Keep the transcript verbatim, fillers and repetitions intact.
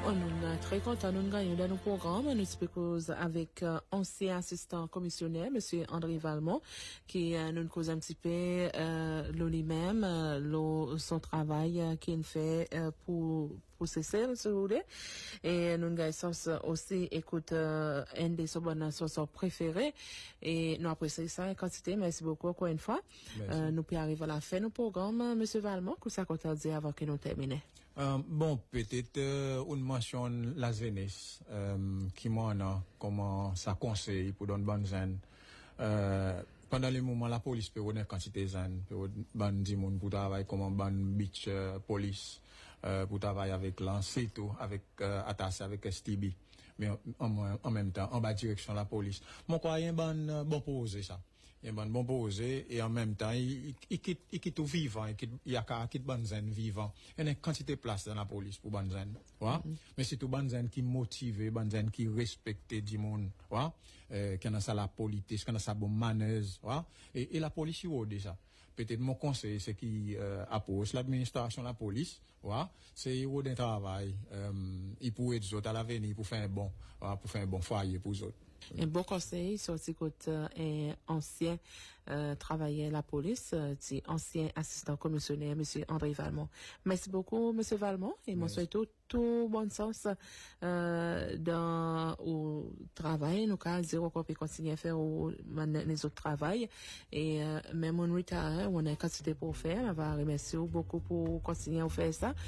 On est très content de gagner dans nos programmes. Nous expliquons avec euh, ancien assistant commissionnaire, Monsieur André Valmont, qui euh, nous cause un petit peu euh, lui-même, euh, son travail euh, qu'il fait euh, pour pour cesser, si vous voulez. Et nous avons aussi écoute euh, un des soeurs préférés. Et nous apprécions ça en quantité. Merci beaucoup encore une fois. Euh, nous pouvons arriver à la fin de nos programmes, Monsieur Valmont. Qu'est-ce que ça dire avant que nous terminions? Euh, bon, peut-être euh, une mention Las Vegas, euh, qui m'en a comment ça conseille pour donner bonne zen. Euh, pendant les moments la police peut donner quantité zen, peut ban di moun pour travailler comme ban beach euh, police, euh, pour travailler avec l'ancien tout, avec euh, attaché avec S T B, mais en, en même temps en bas direction la police. Mon quoi y a ban euh, bon posé ça. Il y a un bon posé et en même temps il il quitte il quitte tout vivant, il quitte il y a qu'à quitte banzen vivant. Il y a une quantité de place dans la police pour banzen, ouais. Mm-hmm. Mais c'est tout banzen qui motive, banzen qui respecte du monde, ouais. Euh, qui a ça la politesse, qui a ça bonne manneuse, ouais. Et, et la police il déjà. Peut-être mon conseil c'est qui euh, appose l'administration la police, ouais. C'est au d'un travail, euh, il pour aider les autres à l'avenir pour faire un bon, ouais, pour faire un bon foyer pour les autres. Un bon conseil, sorti côté un ancien euh, travailleur la police, euh, ancien assistant commissionnaire, Monsieur André Valmont. Merci beaucoup, Monsieur Valmont, et moi souhaite tout, tout bon sens euh, dans au travail. Nous cas zéro qu'on peut continuer à faire au, les autres travail et euh, même on retard, on a quantité pour faire. On va remercier beaucoup pour continuer à faire ça.